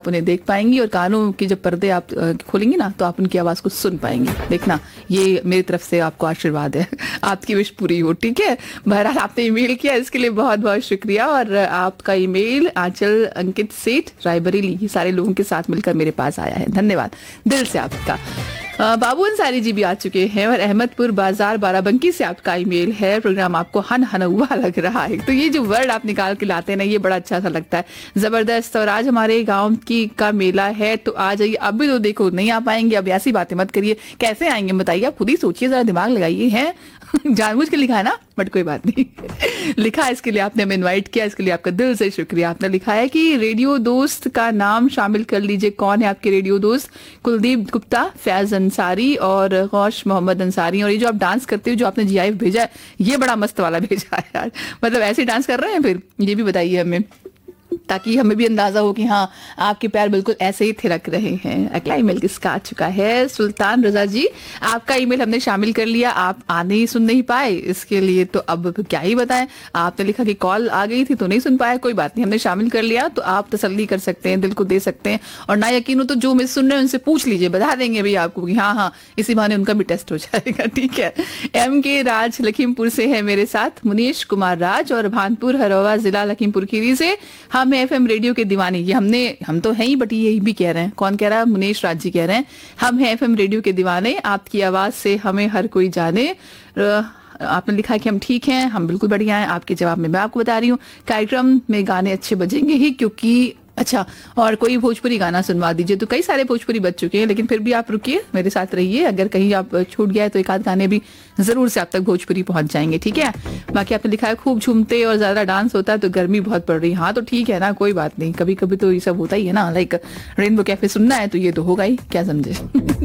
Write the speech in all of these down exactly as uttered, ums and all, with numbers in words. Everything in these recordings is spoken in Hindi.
उन्हें देख पाएंगी और कानों की जब पर्दे आप खोलेंगी ना तो आप उनकी आवाज को सुन पाएंगी। देखना, ये मेरी तरफ से आपको आशीर्वाद है, आपकी विश पूरी हो। ठीक है, बहरहाल आपने ईमेल किया, इसके लिए बहुत बहुत शुक्रिया। और आपका ईमेल आंचल अंकित सेठ रायबरेली, ये सारे लोगों के साथ मिलकर मेरे पास आया है, धन्यवाद दिल से आपका। बाबू अंसारी जी भी आ चुके हैं और अहमदपुर बाजार बाराबंकी से आपका ईमेल है। प्रोग्राम आपको हन हनहुआ लग रहा है, तो ये जो वर्ड आप निकाल के लाते हैं ना, ये बड़ा अच्छा सा लगता है, जबरदस्त। और आज हमारे गांव की का मेला है, तो आ जाइए। अब भी तो देखो नहीं आ पाएंगे, अब ऐसी बातें मत करिए, कैसे आएंगे बताइए, आप खुद ही सोचिए, जरा दिमाग लगाइए। है जानबूझ के लिखा है ना, बट कोई बात नहीं लिखा है, इसके लिए आपने हमें इनवाइट किया, इसके लिए आपका दिल से शुक्रिया। आपने लिखा है कि रेडियो दोस्त का नाम शामिल कर लीजिए। कौन है आपके रेडियो दोस्त? कुलदीप गुप्ता, फैज अंसारी और गौश मोहम्मद अंसारी। और ये जो आप डांस करते हो, जो आपने जीआईएफ भेजा है, ये बड़ा मस्त वाला भेजा है यार, मतलब ऐसे डांस कर रहे हैं फिर, ये भी बताइए हमें, ताकि हमें भी अंदाजा हो कि हाँ आपके पैर बिल्कुल ऐसे ही थिरक रहे हैं। अगला ईमेल किसका आ चुका है? सुल्तान रजा जी, आपका ईमेल हमने शामिल कर लिया, आप आने ही सुन नहीं पाए, इसके लिए तो अब क्या ही बताएं। आपने लिखा कि कॉल आ गई थी तो नहीं सुन पाया, कोई बात नहीं, हमने शामिल कर लिया, तो आप तसल्ली कर सकते हैं, दिल को दे सकते हैं। और ना यकीन हो तो जो मिस सुन रहे हैं उनसे पूछ लीजिए, बता देंगे भैया आपको कि हाँ हाँ इसी बहाने उनका भी टेस्ट हो जाएगा। ठीक है, एम के राज लखीमपुर से है मेरे साथ, मुनीश कुमार राज और भानपुर हरवा जिला लखीमपुर खीरी से हम एफ एम रेडियो के दीवाने। ये हमने हम तो हैं ही, बट यही भी कह रहे हैं, कौन कह रहा है? मुनीश राज जी कह रहे हैं, हम हैं एफ एम रेडियो के दीवाने, आपकी आवाज से हमें हर कोई जाने। आपने लिखा है कि हम ठीक हैं, हम बिल्कुल बढ़िया हैं। आपके जवाब में मैं आपको बता रही हूँ, कार्यक्रम में गाने अच्छे बजेंगे ही, क्योंकि अच्छा, और कोई भोजपुरी गाना सुनवा दीजिए। तो कई सारे भोजपुरी बज चुके हैं, लेकिन फिर भी आप रुकिए, मेरे साथ रहिए, अगर कहीं आप छूट गया है तो एक आध गाने भी जरूर से आप तक भोजपुरी पहुंच जाएंगे। ठीक है, बाकी आपने लिखा है खूब झूमते और ज्यादा डांस होता है तो गर्मी बहुत पड़ रही है। हाँ तो ठीक है ना, कोई बात नहीं, कभी कभी तो ये सब होता ही है ना, लाइक रेनबो कैफे सुनना है तो ये तो होगा ही, क्या समझे।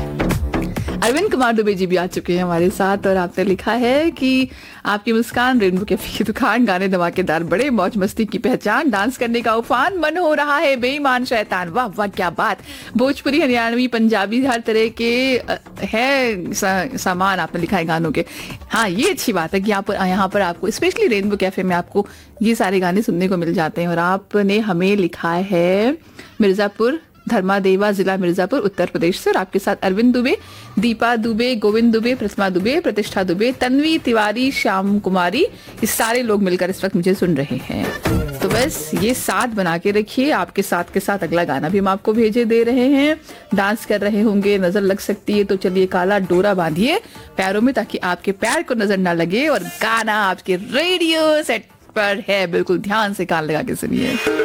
अरविंद कुमार दुबे जी भी आ चुके हैं हमारे साथ और आपने लिखा है कि आपकी मुस्कान रेनबो कैफे की दुकान, गाने धमाकेदार, बड़े मौज मस्ती की पहचान, डांस करने का उफान, मन हो रहा है बेईमान शैतान। वाह वाह क्या बात, भोजपुरी हरियाणवी पंजाबी हर तरह के है सा, सामान आपने लिखा है गानों के। हाँ ये अच्छी बात है कि यहाँ पर यहाँ पर आपको स्पेशली रेनबो कैफे में आपको ये सारे गाने सुनने को मिल जाते हैं। और आपने हमें लिखा है मिर्जापुर धर्मादेवा जिला मिर्जापुर उत्तर प्रदेश से, और आपके साथ अरविंद दुबे, दीपा दुबे, गोविंद दुबे, प्रतिमा दुबे, प्रतिष्ठा दुबे, तन्वी तिवारी, श्याम कुमारी, ये सारे लोग मिलकर इस वक्त मुझे सुन रहे हैं। तो बस ये साथ बना के रखिए, आपके साथ के साथ अगला गाना भी हम आपको भेजे दे रहे हैं। डांस कर रहे होंगे, नजर लग सकती है, तो चलिए काला डोरा बांधिए पैरों में ताकि आपके पैर को नजर ना लगे। और गाना आपके रेडियो सेट पर है, बिल्कुल ध्यान से कान लगा के सुनिए।